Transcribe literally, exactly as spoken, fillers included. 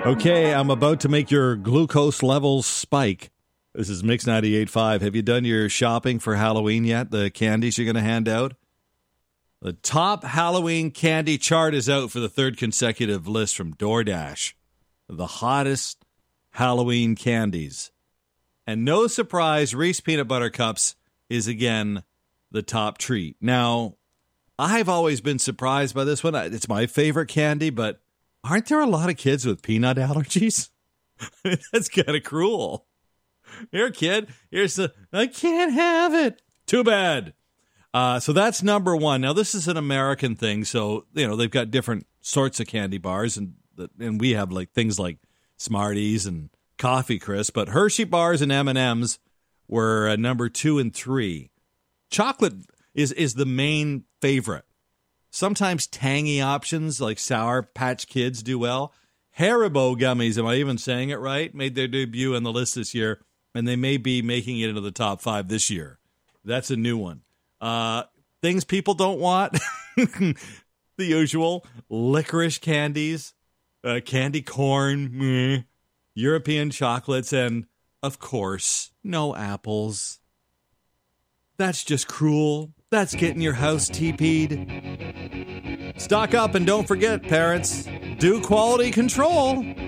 Okay, I'm about to make your glucose levels spike. This is Mix ninety-eight point five. Have you done your shopping for Halloween yet? The candies you're going to hand out? The top Halloween candy chart is out for the third consecutive list from DoorDash. The hottest Halloween candies. And no surprise, Reese Peanut Butter Cups is again the top treat. Now, I've always been surprised by this one. It's my favorite candy, but aren't there a lot of kids with peanut allergies? That's kind of cruel. Here, kid, here's the, I can't have it. Too bad. Uh, so that's number one. Now, this is an American thing, so, you know, they've got different sorts of candy bars, and and we have like things like Smarties and Coffee Crisp, but Hershey bars and M and M's were uh, number two and three. Chocolate is is the main favorite. Sometimes tangy options like Sour Patch Kids do well. Haribo gummies, am I even saying it right, made their debut on the list this year, and they may be making it into the top five this year. That's a new one. Uh, things people don't want, the usual, licorice candies, uh, candy corn, meh, European chocolates, and, of course, no apples. That's just cruel. That's getting your house T P'd. Stock up and don't forget, parents, do quality control.